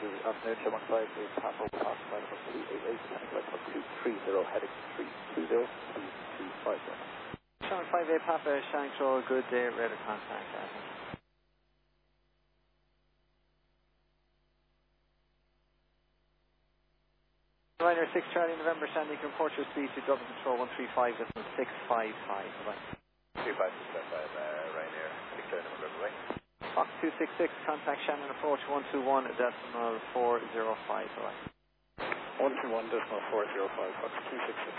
afternoon, Sherman 5, Papa, Papa, 288, Tank 230, heading 320, 225. Sherman 5A Papa, Shank Roll, good day, radar contact. Ryanair 6 Charlie November, Sandy, can report your speed to double control 135.655. Bye-bye. 2565, Ryanair 6 Charlie November, right? Fox 266, contact Shannon, approach 121.405. Bye-bye. 121.405, Fox 266.